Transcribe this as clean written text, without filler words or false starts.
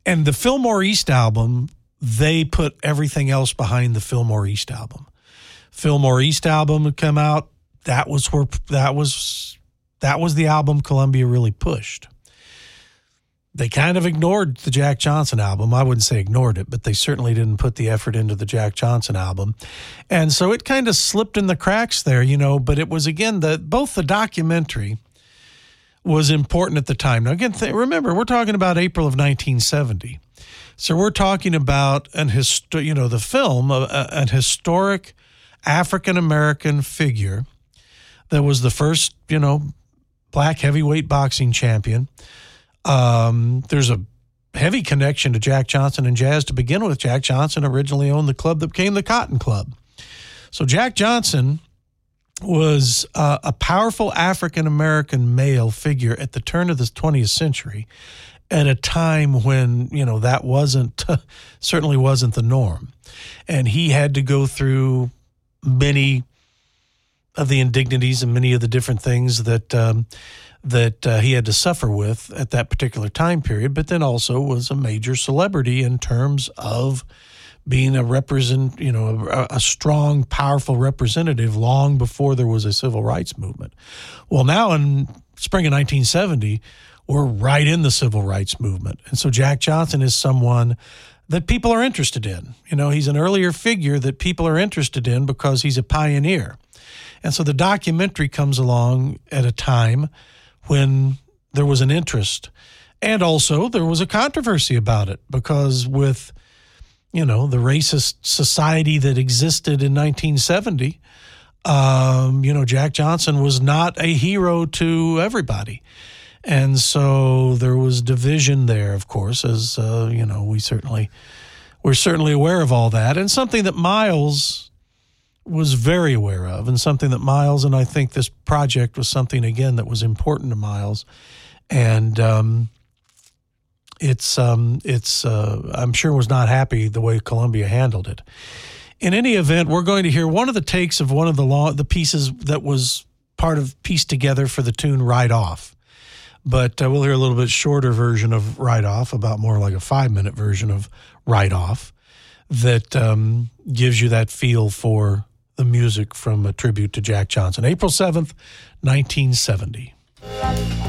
And the Fillmore East album, they put everything else behind the Fillmore East album. Fillmore East album had come out. That was the album Columbia really pushed. They kind of ignored the Jack Johnson album. I wouldn't say ignored it, but they certainly didn't put the effort into the Jack Johnson album. And so it kind of slipped in the cracks there, but it was, again, both the documentary was important at the time. Now, again, remember, we're talking about April of 1970. So we're talking about the film, an historic African-American figure that was the first, black heavyweight boxing champion. There's a heavy connection to Jack Johnson and jazz to begin with. Jack Johnson originally owned the club that became the Cotton Club. So Jack Johnson was a powerful African-American male figure at the turn of the 20th century at a time when, that certainly wasn't the norm. And he had to go through many of the indignities and many of the different things that he had to suffer with at that particular time period, but then also was a major celebrity in terms of being a strong, powerful representative long before there was a civil rights movement. Well, now in spring of 1970, we're right in the civil rights movement. And so Jack Johnson is someone that people are interested in. He's an earlier figure that people are interested in because he's a pioneer. And so the documentary comes along at a time when there was an interest. And also there was a controversy about it because with, the racist society that existed in 1970, Jack Johnson was not a hero to everybody. And so there was division there, of course, as, we're certainly aware of all that. And something that Miles was very aware of, and something that Miles, and I think this project was something, again, that was important to Miles. And I'm sure was not happy the way Columbia handled it. In any event, we're going to hear one of the takes of one of the pieces that was pieced together for the tune Right Off. But we'll hear a little bit shorter version of Right Off, about more like a 5-minute version of Right Off, that gives you that feel for the music from a tribute to Jack Johnson. April 7th, 1970.